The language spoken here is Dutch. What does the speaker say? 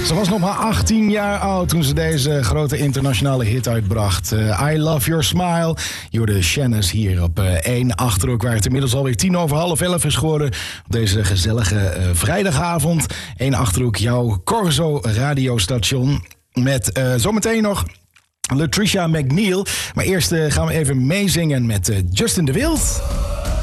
Ze was nog maar 18 jaar oud toen ze deze grote internationale hit uitbracht. I Love Your Smile. Je hoorde Shanice hier op 1 Achterhoek, waar het inmiddels alweer 11:10 is geworden. Op deze gezellige vrijdagavond. 1 Achterhoek, jouw Corso radiostation. Met zometeen nog Latricia McNeil. Maar eerst gaan we even meezingen met Justin de Wild.